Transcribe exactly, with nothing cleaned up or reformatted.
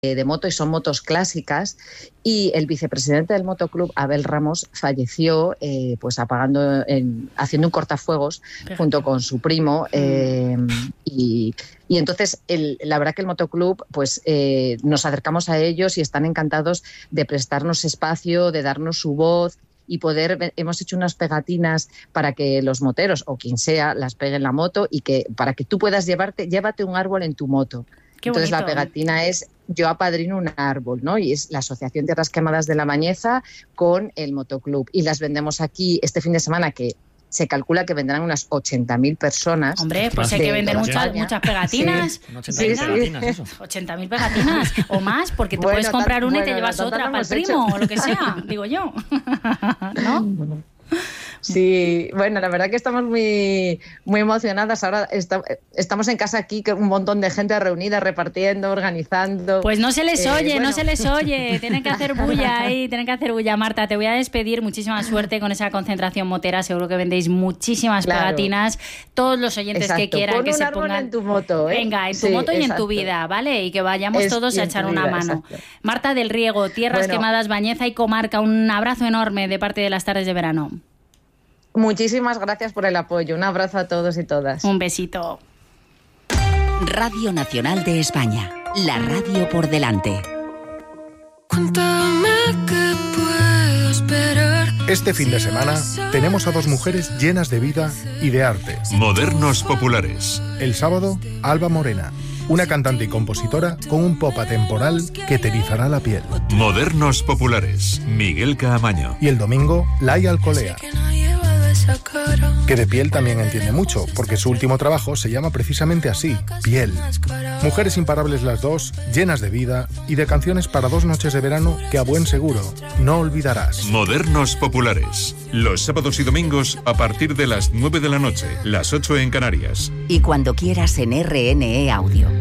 de moto y son motos clásicas, y el vicepresidente del motoclub, Abel Ramos, falleció eh, pues apagando, en, haciendo un cortafuegos junto con su primo eh, y, y entonces el, la verdad que el motoclub pues eh, nos acercamos a ellos y están encantados de prestarnos espacio, de darnos su voz y poder, hemos hecho unas pegatinas para que los moteros o quien sea las pegue en la moto y que para que tú puedas llevarte, llévate un árbol en tu moto. Qué Entonces bonito. La pegatina es yo apadrino un árbol, ¿no? Y es la Asociación Tierras Quemadas de La Mañeza con el motoclub. Y las vendemos aquí este fin de semana, que se calcula que vendrán unas ochenta mil personas. Hombre, pues hay que vender muchas, muchas pegatinas. Sí. ochenta mil Sí, sí. pegatinas, eso. ochenta mil pegatinas o más, porque te Bueno, puedes comprar tan- una y bueno, te llevas tantas otra para el hemos primo hecho. o lo que sea, digo yo. ¿No? Sí, bueno, la verdad que estamos muy, muy emocionadas. Ahora está- estamos en casa aquí, con un montón de gente reunida, repartiendo, organizando. Pues no se les Eh, oye, bueno. no se les oye. Tienen que hacer bulla ahí, tienen que hacer bulla. Marta, te voy a despedir. Muchísima suerte con esa concentración motera. Seguro que vendéis muchísimas Claro. pegatinas. Todos los oyentes Exacto. que quieran Pon que un se árbol pongan. en tu moto, ¿eh? Venga, en tu Sí, moto y en exacto. tu vida, ¿vale? Y que vayamos Es- todos y a en echar tu una vida, mano. exacto. Marta del Riego, Tierras Bueno. Quemadas, Bañeza y Comarca. Un abrazo enorme de parte de las tardes de verano. Muchísimas gracias por el apoyo. Un abrazo a todos y todas. Un besito. Radio Nacional de España, la radio por delante. Cuéntame qué puedo esperar. Este fin de semana tenemos a dos mujeres llenas de vida y de arte. Modernos populares. El sábado, Alba Morena, una cantante y compositora con un pop atemporal que te erizará la piel. Modernos populares. Miguel Caamaño. Y el domingo, Laia Alcolea, Que nadie va de esa cara. que de piel también entiende mucho, porque su último trabajo se llama precisamente así, Piel. Mujeres imparables las dos, llenas de vida y de canciones para dos noches de verano que a buen seguro no olvidarás. Modernos populares. Los sábados y domingos a partir de las nueve de la noche, las ocho en Canarias. Y cuando quieras en R N E Audio.